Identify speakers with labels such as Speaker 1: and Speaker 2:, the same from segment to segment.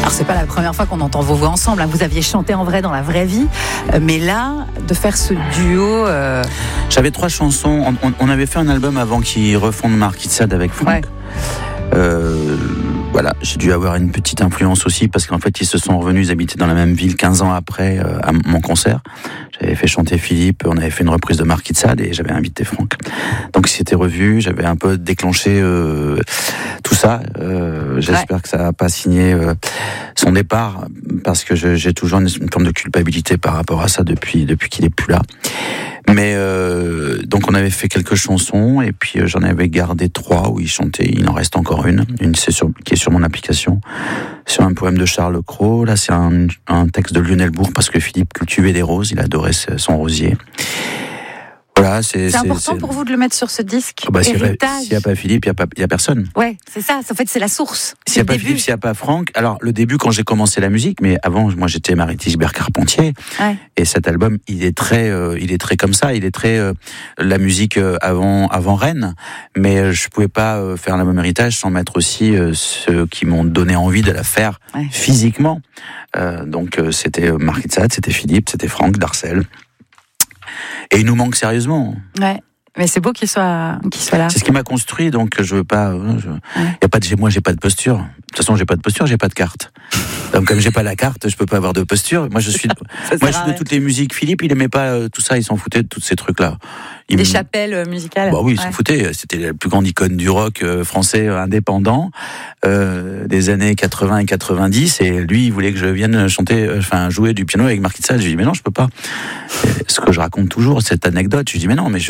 Speaker 1: Alors c'est pas la première fois qu'on entend vos voix ensemble, hein. Vous aviez chanté en vrai dans la vraie vie, mais là, de faire ce duo...
Speaker 2: J'avais 3 chansons, on avait fait un album avant qu'ils refondent Marquis de Sade avec Franck. Voilà, j'ai dû avoir une petite influence aussi parce qu'en fait ils se sont revenus, ils habitaient dans la même ville 15 ans après à mon concert. J'avais fait chanter Philippe, on avait fait une reprise de Marquis de Sade et j'avais invité Franck. Donc ils s'étaient revus, j'avais un peu déclenché tout ça. J'espère que ça n'a pas signé son départ parce que j'ai toujours une forme de culpabilité par rapport à ça depuis qu'il est plus là. Mais donc on avait fait quelques chansons et puis j'en avais gardé 3 où il chantait. Il en reste encore une qui est sur mon application, sur un poème de Charles Cros. Là c'est un texte de Lionel Bourg parce que Philippe cultivait des roses, il adorait son rosier. Voilà, c'est
Speaker 1: important pour vous de le mettre sur ce disque.
Speaker 2: S'il n'y a pas Philippe, il n'y a personne.
Speaker 1: Ouais, c'est ça. En fait, c'est la source.
Speaker 2: S'il n'y a pas Philippe, s'il n'y a pas Franck. Alors, le début, quand j'ai commencé la musique, mais avant, moi, j'étais Marie-Thysbert Carpentier. Ouais. Et cet album, il est très comme ça. Il est très la musique avant Rennes. Mais je pouvais pas faire le même héritage sans mettre aussi ceux qui m'ont donné envie de la faire physiquement. Donc, c'était Marquis de Sade, c'était Philippe, c'était Franck Darcel. Et il nous manque sérieusement.
Speaker 1: Ouais, mais c'est beau qu'il soit là.
Speaker 2: C'est ce qui m'a construit, donc je veux pas. Moi, j'ai pas de posture. De toute façon, j'ai pas de posture, j'ai pas de carte. Donc, comme j'ai pas la carte, je peux pas avoir de posture. Moi, je suis de toutes les musiques. Philippe, il aimait pas tout ça. Il s'en foutait de tous ces trucs-là.
Speaker 1: Des chapelles musicales.
Speaker 2: Bah oui, il s'en foutait. C'était la plus grande icône du rock français indépendant des années 80 et 90. Et lui, il voulait que je vienne jouer du piano avec Marquis de Sade. Je lui dis mais non, je peux pas. Ce que je raconte toujours, cette anecdote. Je lui dis mais non, mais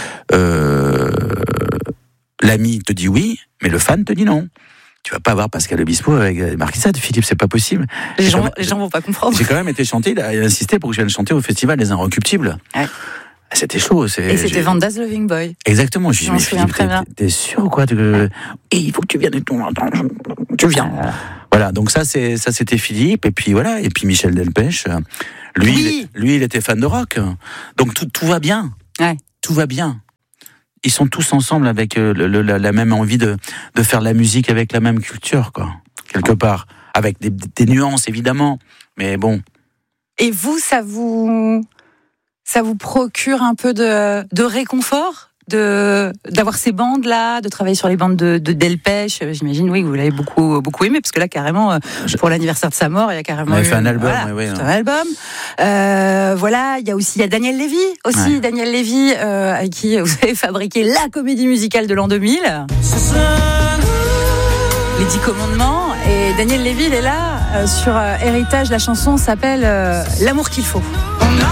Speaker 2: l'ami te dit oui, mais le fan te dit non. Tu vas pas avoir Pascal Obispo avec Marquis de Sade, Philippe, c'est pas possible.
Speaker 1: Les gens vont pas comprendre.
Speaker 2: J'ai quand même été chanté, il a insisté pour que je vienne chanter au festival des Inrecuptibles. Ouais. C'était chaud.
Speaker 1: Et c'était Vanda's Loving Boy.
Speaker 2: Exactement. Je me souviens très bien. T'es sûr ou quoi Et il faut que tu viennes et tout. Tu viens. Voilà. Donc ça c'était Philippe. Et puis voilà. Et puis Michel Delpech. Lui, il était fan de rock. Donc tout va bien. Ouais. Tout va bien. Ils sont tous ensemble avec la même envie de faire de la musique avec la même culture, quoi. Quelque part. Avec des nuances, évidemment. Mais bon.
Speaker 1: Et vous, ça vous procure un peu de réconfort d'avoir ces bandes là, de travailler sur les bandes de Delpech. J'imagine oui, vous l'avez beaucoup aimé parce que là carrément pour l'anniversaire de sa mort, il y a carrément
Speaker 2: fait un album,
Speaker 1: un album. Voilà, il y a Daniel Lévy aussi, Daniel Lévy avec qui vous avez fabriqué la comédie musicale de l'an 2000. Les 10 commandements, et Daniel Lévy il est là sur Héritage, la chanson s'appelle L'amour qu'il faut.